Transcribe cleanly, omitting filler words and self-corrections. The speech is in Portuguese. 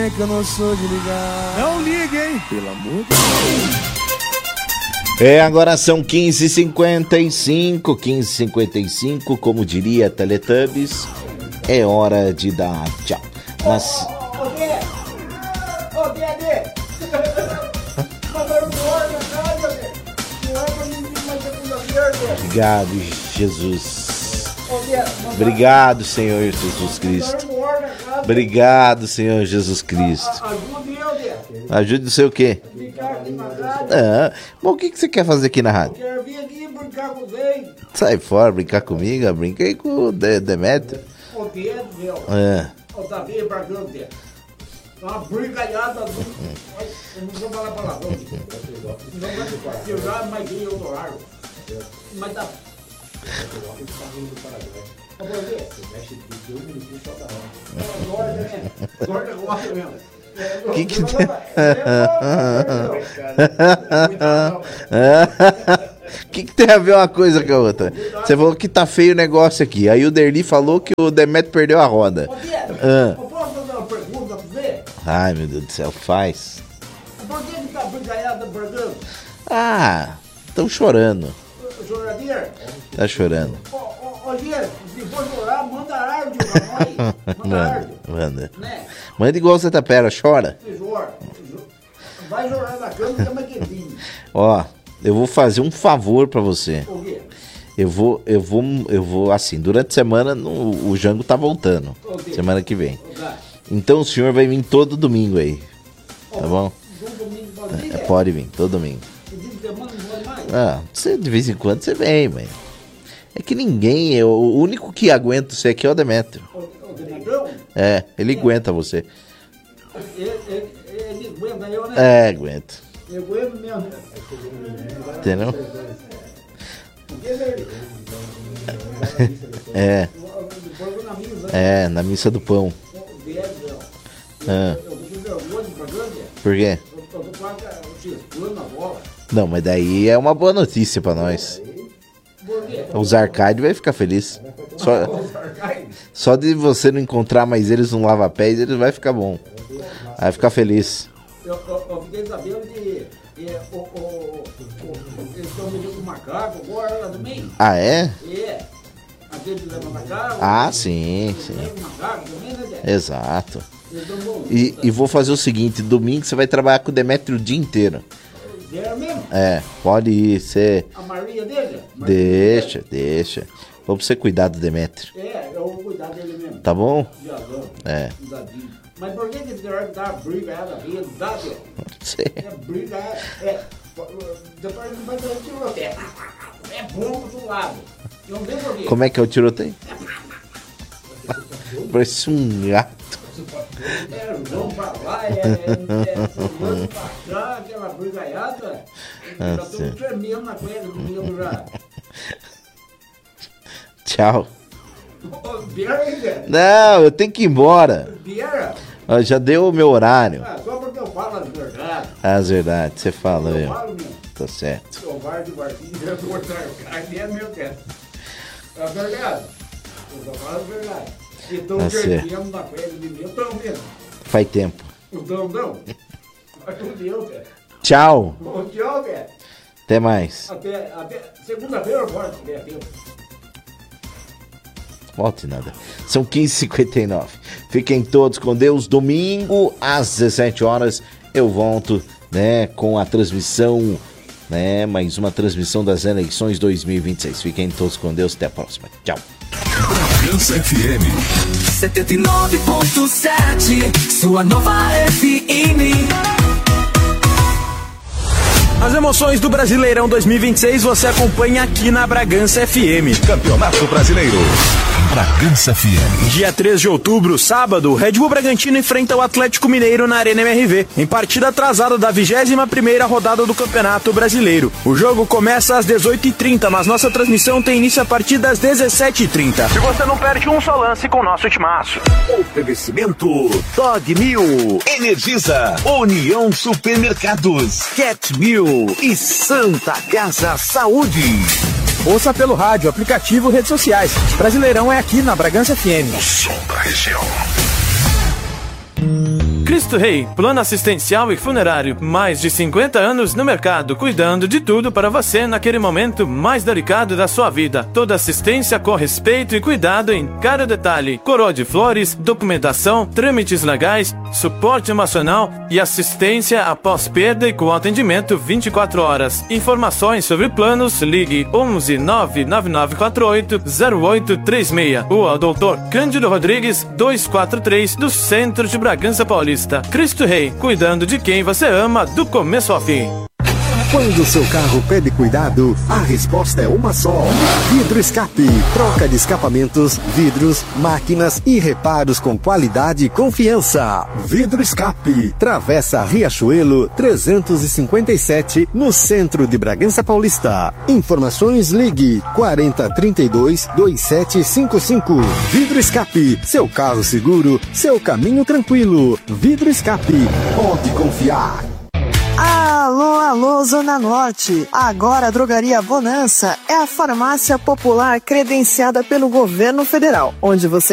é que eu não sou de ligar. Não ligue, hein? Pelo amor de Deus. Agora são 15h55, como diria Teletubbies, é hora de dar tchau. Obrigado, Jesus. Obrigado, Senhor Jesus Cristo. Obrigado, Senhor Jesus Cristo. Ajude não sei o quê. Bom, o que você quer fazer aqui na rádio? Quero vir aqui brincar com vocês. Sai fora, brincar comigo. Brinca aí com o Demetrio. O Dedo, meu. O Davi embarcando o Dedo. Uma brincalhada. Eu não vou falar palavrão. Não vai tirar mais de horário. Mas dá. Que tem a ver uma coisa com a outra? Você falou que tá feio o negócio aqui. Aí o Derli falou que o Demetrio perdeu a roda. Eu posso fazer uma pergunta pra você? Ai, meu Deus do céu, faz. Por que tá brincalhada brigando? Estão chorando. Choradeira? Tá chorando. Olha, se for chorar, manda áudio pra nós. Manda. Né? Manda igual você tapera, chora. Vai chorar na cama que é mais quentinho. Ó, eu vou fazer um favor pra você. O quê? Eu vou, assim, durante a semana o Jango tá voltando. Semana que vem. Então o senhor vai vir todo domingo aí. Tá bom? Pode vir, todo domingo. Você, de vez em quando você vem, mãe. É que ninguém, o único que aguenta você aqui é o Demetrio. O Demetrão? Ele aguenta você. Ele aguenta eu, né? Aguenta. Eu aguento mesmo. Entendeu? Na missa do pão. Por quê? Não, mas daí é uma boa notícia pra nós. Os Arcade vai ficar feliz. Só de você não encontrar mais eles no lava-pés, eles vai ficar bom. Vai ficar feliz. Eu fiquei sabendo que eles estão mexendo com macaco agora também. Ah, é? Aquele leva macaco. Sim. Macaco também, né? Exato. E vou fazer o seguinte, domingo você vai trabalhar com o Demetrio o dia inteiro. Mesmo? Pode ir, você... A Maria dele? Deixa. Vamos você cuidar do Demetrio. Eu vou cuidar dele mesmo. Tá bom? Mas por que esse negócio dá briga ela vem? Dá, Deus? Não sei. Briga, depois não vai ter tiroteio. É bomba do lado. Eu não sei por quê. Como é que é o tiroteio? Parece um gato. Vamos pra lá, vamos pra cá, aquela brigaiada. Já tô tremendo na coisa do meu já. Tchau. Não, eu tenho que ir embora. Já deu o meu horário. Só porque eu falo as verdades. As verdades, você fala, eu falo mesmo. Tá certo. O bar de barquinho, eu vou cortar carne, é meu quero. É verdade. Eu só falo as verdades. E estão perdendo na coisa de mim, eu tô mesmo. Faz tempo. Não. Deus, velho. Tchau. Tchau, velho. Até mais. Até segunda-feira eu volto, velho. Volte nada. São 15h59. Fiquem todos com Deus. Domingo, às 17 horas, eu volto, com a transmissão, mais uma transmissão das eleições 2026. Fiquem todos com Deus. Até a próxima. Tchau. Bragança FM 79.7, sua nova FM. As emoções do Brasileirão 2026 você acompanha aqui na Bragança FM. Campeonato Brasileiro. Bragança FM. Dia 3 de outubro, sábado, o Red Bull Bragantino enfrenta o Atlético Mineiro na Arena MRV, em partida atrasada da 21ª rodada do Campeonato Brasileiro. O jogo começa às 18h30, mas nossa transmissão tem início a partir das 17h30. E você não perde um só lance com o nosso timaço. Oferecimento Dog Mil, Energisa, União Supermercados, Cat Mil e Santa Casa Saúde. Ouça pelo rádio, aplicativo, redes sociais. Brasileirão é aqui na Bragança FM. O som da região. Cristo Rei, plano assistencial e funerário. Mais de 50 anos no mercado, cuidando de tudo para você naquele momento mais delicado da sua vida. Toda assistência com respeito e cuidado em cada detalhe. Coroa de flores, documentação, trâmites legais, suporte emocional e assistência após perda e com atendimento 24 horas. Informações sobre planos, ligue 11 99948 0836. Rua Doutor Cândido Rodrigues 243 do centro de Bragança Paulista. Cristo Rei, cuidando de quem você ama do começo ao fim. Quando o seu carro pede cuidado, a resposta é uma só. Vidro Escape. Troca de escapamentos, vidros, máquinas e reparos com qualidade e confiança. Vidro Escape. Travessa Riachuelo 357, no centro de Bragança Paulista. Informações, ligue 4032 2755. Vidro Escape. Seu carro seguro, seu caminho tranquilo. Vidro Escape. Pode confiar. Alô, alô, Zona Norte. Agora a Drogaria Bonança é a farmácia popular credenciada pelo governo federal, onde você